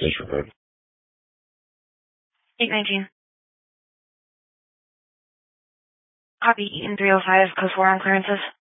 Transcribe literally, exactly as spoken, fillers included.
Disregard. eight nineteen. Copy, Eaton three oh five, code four on clearances.